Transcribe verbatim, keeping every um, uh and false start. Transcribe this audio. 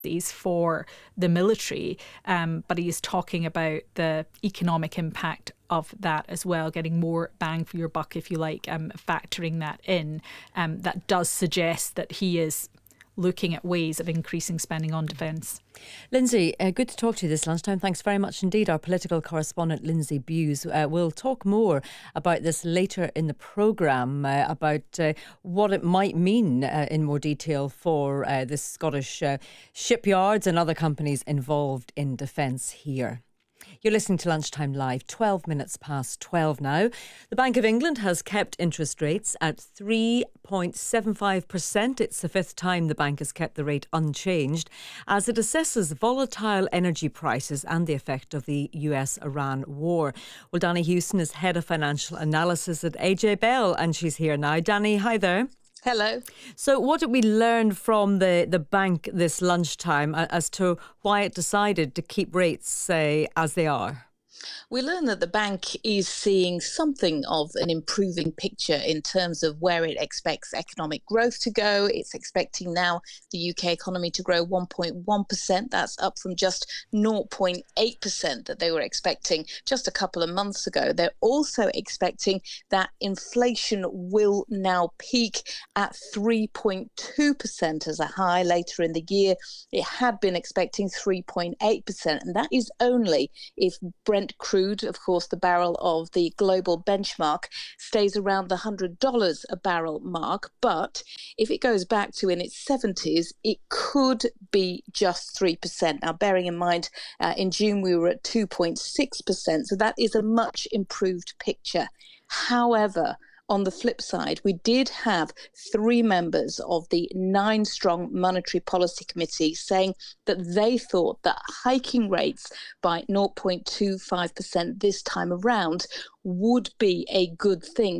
for the military, um, but he's talking about the economic impact of that as well, getting more bang for your buck, if you like, um, factoring that in. Um, that does suggest that he is looking at ways of increasing spending on defence. Lindsay, uh, good to talk to you this lunchtime. Thanks very much indeed. Our political correspondent, Lindsay Bewes, uh, will talk more about this later in the programme, uh, about uh, what it might mean uh, in more detail for uh, the Scottish uh, shipyards and other companies involved in defence here. You're listening to Lunchtime Live, twelve minutes past twelve now. The Bank of England has kept interest rates at three point seven five percent. It's the fifth time the bank has kept the rate unchanged as it assesses volatile energy prices and the effect of the U S Iran war. Well, Danny Houston is Head of Financial Analysis at A J Bell, and she's here now. Danny, hi there. Hello. So what did we learn from the, the bank this lunchtime as to why it decided to keep rates, say, as they are? We learned that the bank is seeing something of an improving picture in terms of where it expects economic growth to go. It's expecting now the U K economy to grow one point one percent. That's up from just zero point eight percent that they were expecting just a couple of months ago. They're also expecting that inflation will now peak at three point two percent as a high later in the year. It had been expecting three point eight percent, and that is only if Brent crude, of course, the barrel of the global benchmark, stays around the one hundred dollars a barrel mark. But if it goes back to in its seventies, it could be just three percent. Now, bearing in mind, uh, in June, we were at two point six percent. So that is a much improved picture. However, on the flip side, we did have three members of the nine-strong Monetary Policy Committee saying that they thought that hiking rates by zero point two five percent this time around would be a good thing